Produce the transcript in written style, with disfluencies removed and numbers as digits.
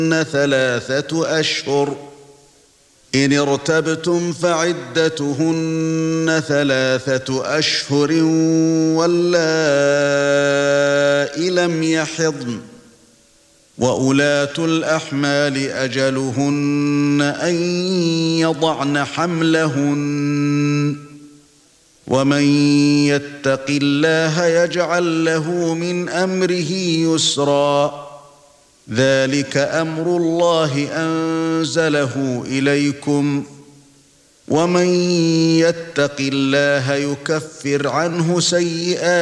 ثلاثة أشهر إن ارتبتم فعدتهن 3 أشهر واللائي لم يحضن وأولاة الأحمال أجلهن أن يضعن حملهن ومن يتق الله يجعل له من أمره يسرا ذلك أمر الله أنزله إليكم ومن يتق الله يكفر عنه سيئاته